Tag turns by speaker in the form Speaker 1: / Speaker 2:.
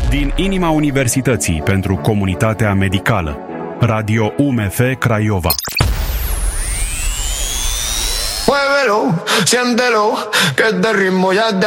Speaker 1: Din inima Universității pentru Comunitatea Medicală. Radio UMF Craiova.
Speaker 2: Muévelo, siéntelo, que este ritmo ya es de